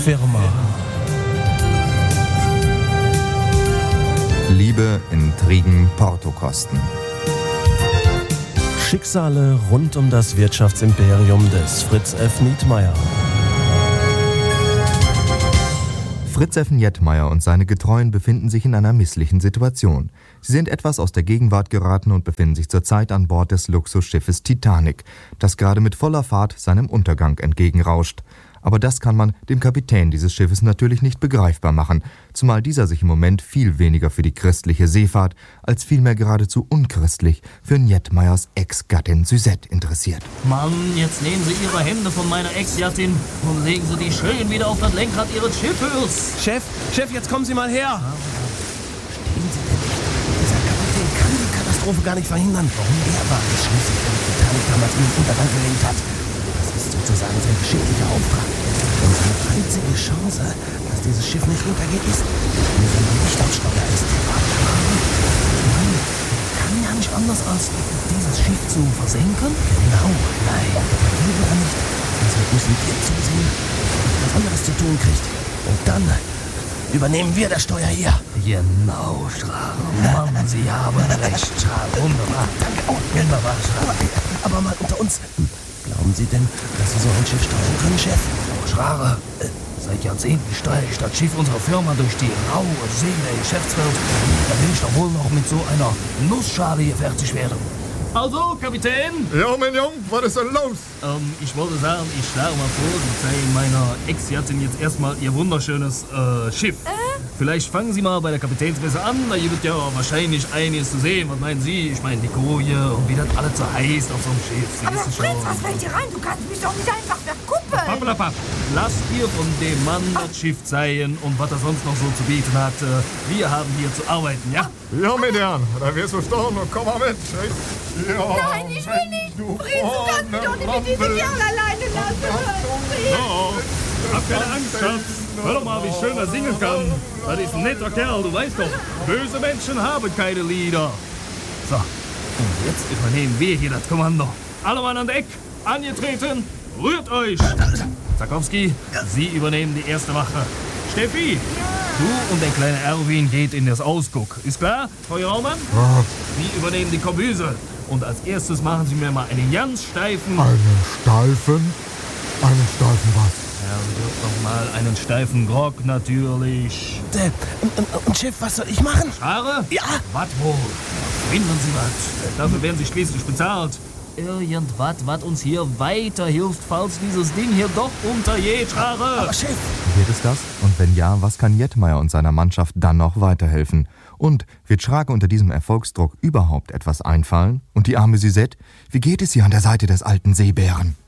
Firma. Liebe, Intrigen, Portokosten. Schicksale rund um das Wirtschaftsimperium des Fritz F. Nietmeyer. Fritz F. Nietmeyer und seine Getreuen befinden sich in einer misslichen Situation. Sie sind etwas aus der Gegenwart geraten und befinden sich zurzeit an Bord des Luxusschiffes Titanic, das gerade mit voller Fahrt seinem Untergang entgegenrauscht. Aber das kann man dem Kapitän dieses Schiffes natürlich nicht begreifbar machen, zumal dieser sich im Moment viel weniger für die christliche Seefahrt als vielmehr geradezu unchristlich für Nietmeyers Ex-Gattin Suzette interessiert. Mann, jetzt nehmen Sie Ihre Hände von meiner Ex-Gattin und legen Sie die schön wieder auf das Lenkrad Ihres Schiffes. Chef, jetzt kommen Sie mal her. Verstehen Sie denn nicht? Dieser Kapitän kann die Katastrophe gar nicht verhindern. Er war es schließlich, der die Titanic damals in den Untergang gelenkt hat. Das ist sozusagen sein geschicklicher Auftrag. Und seine einzige Chance, dass dieses Schiff nicht untergeht, ist, wenn er nicht am Steuer ist. Nein, kann ja nicht anders, als dieses Schiff zu versenken. Genau, nein, will er nicht. Deshalb müssen wir zusehen, dass er was anderes zu tun kriegt. Und dann übernehmen wir das Steuer hier. Genau, Schrager. Mann, Sie haben recht, Schrager. Wunderbar. Danke. Oh, wunderbar, Schrager. Aber mal unter uns. Glauben Sie denn, dass Sie so ein Schiff steuern können, Chef? Schrager, seit Jahrzehnten steuere ich das Schiff unserer Firma durch die raue See der Geschäftswelt. Da will ich doch wohl noch mit so einer Nussschale hier fertig werden. Also, Kapitän? Ja, mein Junge, was ist denn los? Ich wollte sagen, ich schlage mal vor, Sie zeigen meiner Ex-Gattin jetzt erstmal Ihr wunderschönes Schiff. Vielleicht fangen Sie mal bei der Kapitänsmesse an, da gibt ja wahrscheinlich einiges zu sehen. Was meinen Sie? Ich meine, die Koje und wie das alles so heißt auf so einem Schiff. Sie Aber wissen Fritz, schon. was fällt dir rein? Du kannst mich doch nicht einfach verkuppeln. Pappelapapp, lasst ihr von dem Mann das Schiff zeigen und was er sonst noch so zu bieten hat. Wir haben hier zu arbeiten, ja? Ja, meine Herren, da wirst du staunen und komm mal mit. Ja, Nein, ich will nicht. Fritz, du kannst mich doch nicht mit diesem Kerl alleine lassen. Hab keine Angst, Schatz. Hör doch mal, wie schön er singen kann. Das ist ein netter Kerl, du weißt doch. Böse Menschen haben keine Lieder. So, und jetzt übernehmen wir hier das Kommando. Alle Mann an Deck, angetreten, rührt euch. Zakowski, Sie übernehmen die erste Wache. Steffi, du und der kleine Erwin geht in das Ausguck. Ist klar, Frau Raumann? Ja. Sie übernehmen die Kombüse. Und als erstes machen Sie mir mal einen ganz steifen... Einen steifen? Einen steifen was? Ja, wird noch mal einen steifen Grog, natürlich. Und Chef, was soll ich machen? Haare? Ja. Was wohl? Finden Sie was. Dafür werden Sie schließlich bezahlt. Irgendwas, was uns hier weiterhilft, falls dieses Ding hier doch untergeht, Haare. Aber Chef. Wird es das? Und wenn ja, was kann Nietmeyer und seiner Mannschaft dann noch weiterhelfen? Und wird Schrage unter diesem Erfolgsdruck überhaupt etwas einfallen? Und die arme Suzette? Wie geht es ihr an der Seite des alten Seebären?